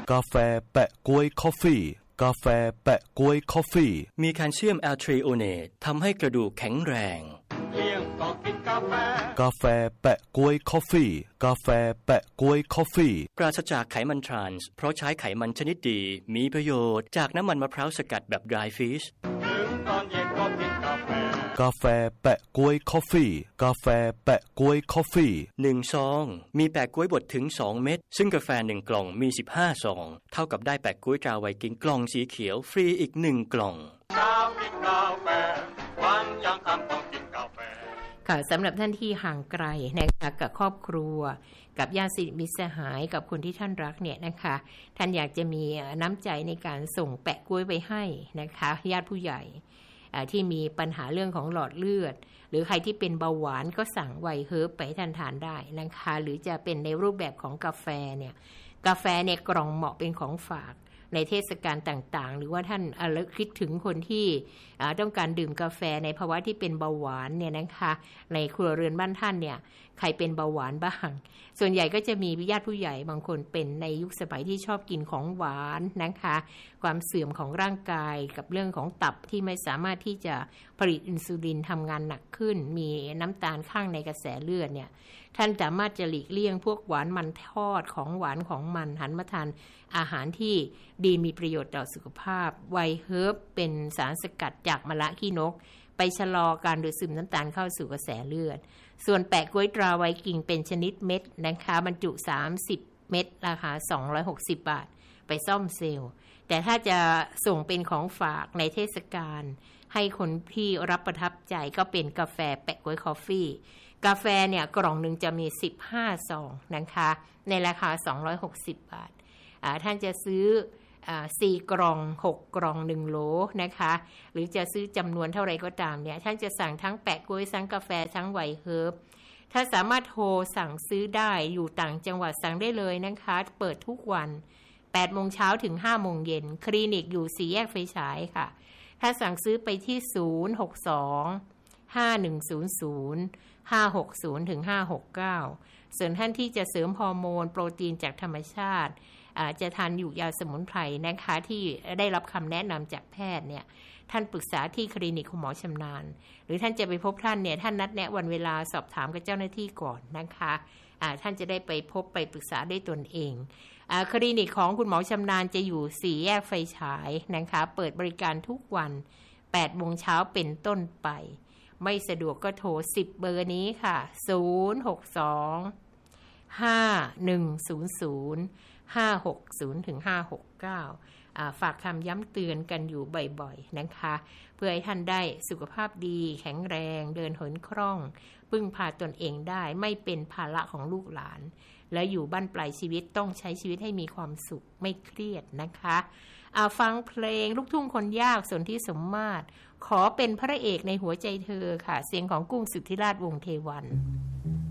กาแฟแปะก๊วยคอฟฟี่กาแฟแปะก๊วยคอฟฟี่มีแคลเซียมแอลทรีโอเนตทำให้กระดูกแข็งแรงเลี้ยงก็กินกาแฟกาแฟแปะก๊วยคอฟฟี่กาแฟแปะก๊วยคอฟฟี่ปราศจากไขมันทรานส์เพราะใช้ไขมันชนิดดีมีประโยชน์จากน้ำมันมะพร้าวสกัดแบบ dry fish ถึงตอนเย็นก็กินกาแฟกาแฟแปะก๊วยคอฟฟี่กาแฟแปะก๊วยคอฟฟี่ 1 ซองมีแปะก๊วยบดถึง2เม็ดซึ่งกาแฟ1กล่องมี15ซองเท่ากับได้แปะก๊วยตราไวกิ้งกล่องสีเขียวฟรีอีก1กล่องกินกาแฟวันยังคำต้องกินกาแฟค่ะสำหรับท่านที่ห่างไกลนะคะกับครอบครัวกับญาติมิตรสหายกับคนที่ท่านรักเนี่ยนะคะท่านอยากจะมีน้ำใจในการส่งแปะกล้วยไปให้นะคะญาติผู้ใหญ่ที่มีปัญหาเรื่องของหลอดเลือดหรือใครที่เป็นเบาหวานก็สั่งไวเฮิร์บไปท่านทานได้นะคะหรือจะเป็นในรูปแบบของกาแฟเนี่ยกาแฟเนี่ยกล่องเหมาะเป็นของฝากในเทศกาลต่างๆหรือว่าท่านคิดถึงคนที่ต้องการดื่มกาแฟในภาวะที่เป็นเบาหวานเนี่ยนะคะในครัวเรือนบ้านท่านเนี่ยใครเป็นเบาหวานบ้างส่วนใหญ่ก็จะมีญาติผู้ใหญ่บางคนเป็นในยุคสมัยที่ชอบกินของหวานนะคะความเสื่อมของร่างกายกับเรื่องของตับที่ไม่สามารถที่จะผลิตอินซูลินทำงานหนักขึ้นมีน้ำตาลข้างในกระแสเลือดเนี่ยท่านสามารถจะหลีกเลี่ยงพวกหวานมันทอดของหวานของมันหันมาทานอาหารที่ดีมีประโยชน์ต่อสุขภาพไวเฮิร์บเป็นสารสกัดจากมะระขี้นกไปชะลอการดูดซึมน้ำตาลเข้าสู่กระแสเลือดส่วนแปะก๊วยตราไวกิ้งเป็นชนิดเม็ดนะคะบรรจุ30เม็ดราคา260 บาทไปซ่อมเซลล์แต่ถ้าจะส่งเป็นของฝากในเทศกาลให้คนที่รับประทับใจก็เป็นกาแฟแปะก๊วยคอฟฟี่กาแฟเนี่ยกล่องหนึ่งจะมี15ซองนะคะในราคา260 บาทท่านจะซื้อ4 กล่อง6 กล่อง1โหลนะคะหรือจะซื้อจำนวนเท่าไรก็ตามเนี่ยท่านจะสั่งทั้งแปะก๊วยทั้งกาแฟทั้งไวเฮิร์บถ้าสามารถโทรสั่งซื้อได้อยู่ต่างจังหวัดสั่งได้เลยนะคะเปิดทุกวัน8 โมงเช้าถึง5 โมงเย็นคลินิกอยู่4 แยกไฟฉายค่ะถ้าสั่งซื้อไปที่062 5100 560ถึง569ส่วนท่านที่จะเสริมฮอร์โมนโปรตีนจากธรรมชาติจะทานอยู่ยาสมุนไพรนะคะที่ได้รับคำแนะนำจากแพทย์เนี่ยท่านปรึกษาที่คลินิกคุณหมอชำนาญหรือท่านจะไปพบท่านเนี่ยท่านนัดแนะวันเวลาสอบถามกับเจ้าหน้าที่ก่อนนะคะท่านจะได้ไปพบไปปรึกษาได้ตนเองคลินิกของคุณหมอชำนาญจะอยู่4 แยกไฟฉายนะคะเปิดบริการทุกวัน8 โมงเช้าเป็นต้นไปไม่สะดวกก็โทร10 เบอร์นี้ค่ะ062 5100 560ถึง569ฝากคำย้ำเตือนกันอยู่บ่อยๆนะคะเพื่อให้ท่านได้สุขภาพดีแข็งแรงเดินเหินคล่องพึ่งพาตนเองได้ไม่เป็นภาระของลูกหลานและอยู่บั้นปลายชีวิตต้องใช้ชีวิตให้มีความสุขไม่เครียดนะคะฟังเพลงลูกทุ่งคนยากสนธิสมมาตรขอเป็นพระเอกในหัวใจเธอค่ะเสียงของกุ้งสุทธิราชวงศ์เทวัน